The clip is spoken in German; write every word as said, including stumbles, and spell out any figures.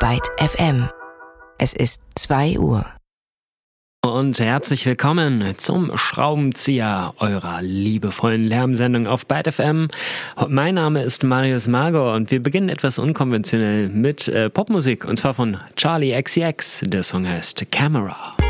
Byte F M. Es ist zwei Uhr. Und herzlich willkommen zum Schraubenzieher eurer liebevollen Lärmsendung auf Byte F M. Mein Name ist Marius Magor und wir beginnen etwas unkonventionell mit äh, Popmusik, und zwar von Charli X C X. Der Song heißt Camera.